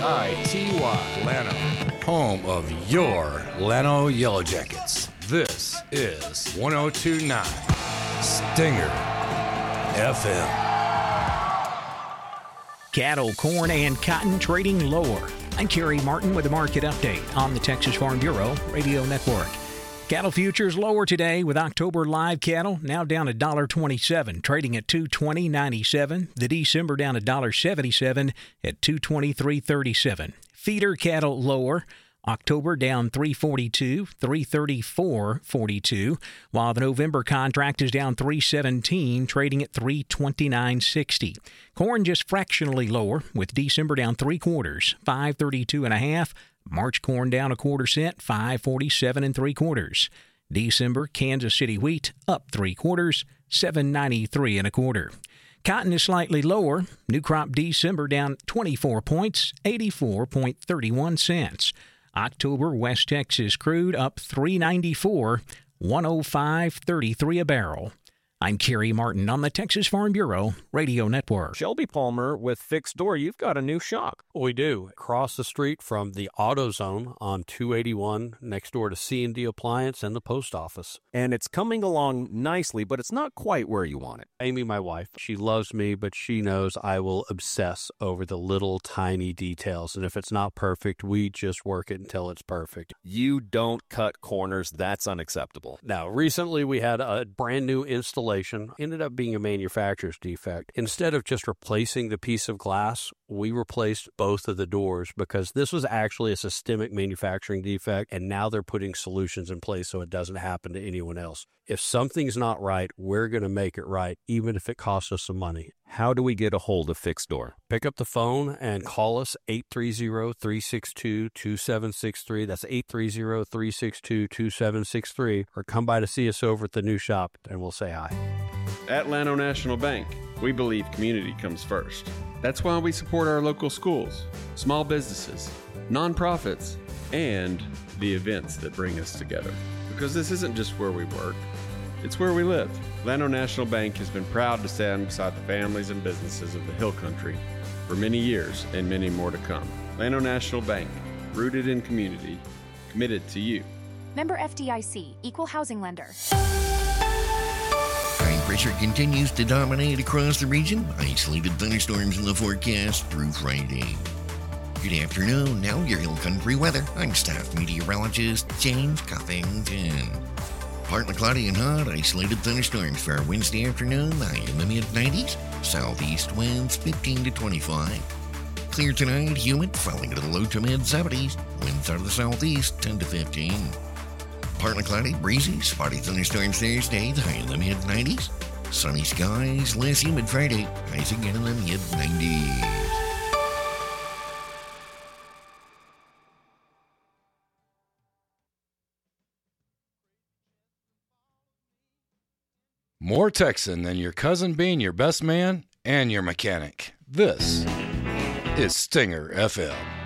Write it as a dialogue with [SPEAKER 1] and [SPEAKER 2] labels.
[SPEAKER 1] Llano, home of your Llano Yellow Jackets. This is 102.9 Stinger FM.
[SPEAKER 2] Cattle, corn, and cotton trading lower. I'm Kerry Martin with a market update on the Texas Farm Bureau Radio Network. Cattle futures lower today with October live cattle now down $1.27, trading at $220.97. The December down $1.77 at $223.37. Feeder cattle lower. October down $3.42, $334.42, while the November contract is down $3.17, trading at $329.60. Corn just fractionally lower, with December down 3/4, $5.32.5. March corn down 1/4 cent, $5.47 3/4. December Kansas City wheat up 3/4, $7.93 1/4. Cotton is slightly lower. New crop December down 24 points, 84.31 cents. October West Texas crude up $3.94, $105.33 a barrel. I'm Kerry Martin on the Texas Farm Bureau Radio Network.
[SPEAKER 3] Shelby Palmer with Fixed Door, you've got a new shop.
[SPEAKER 4] We do. Across the street from the AutoZone on 281, next door to C&D Appliance and the post office.
[SPEAKER 3] And it's coming along nicely, but it's not quite where you want it.
[SPEAKER 4] Amy, my wife, she loves me, but she knows I will obsess over the little tiny details. And if it's not perfect, we just work it until it's perfect.
[SPEAKER 3] You don't cut corners. That's unacceptable.
[SPEAKER 4] Now, recently we had a brand new installation. Ended up being a manufacturer's defect. Instead of just replacing the piece of glass, we replaced both of the doors because this was actually a systemic manufacturing defect, and now they're putting solutions in place so it doesn't happen to anyone else. If something's not right, we're going to make it right, even if it costs us some money.
[SPEAKER 3] How do we get a hold of Fixed Door?
[SPEAKER 4] Pick up the phone and call us 830-362-2763. That's 830-362-2763. Or come by to see us over at the new shop, and we'll say hi.
[SPEAKER 5] At Llano National Bank, we believe community comes first. That's why we support our local schools, small businesses, nonprofits, and the events that bring us together. Because this isn't just where we work, it's where we live. Llano National Bank has been proud to stand beside the families and businesses of the Hill Country for many years and many more to come. Llano National Bank, rooted in community, committed to you.
[SPEAKER 6] Member FDIC, Equal Housing Lender.
[SPEAKER 7] High pressure continues to dominate across the region. Isolated thunderstorms in the forecast through Friday. Good afternoon. Now your Hill Country weather. I'm staff meteorologist James Cuffington. Partly cloudy and hot, isolated thunderstorms for our Wednesday afternoon, high in the mid-90s. Southeast winds 15 to 25. Clear tonight, humid, falling to the low to mid-70s. Winds out of the southeast 10 to 15. Partly cloudy, breezy, spotty thunderstorms Thursday, high in the mid-90s. Sunny skies, less humid Friday, highs again in the mid-90s.
[SPEAKER 1] More Texan than your cousin being your best man and your mechanic. This is Stinger FM.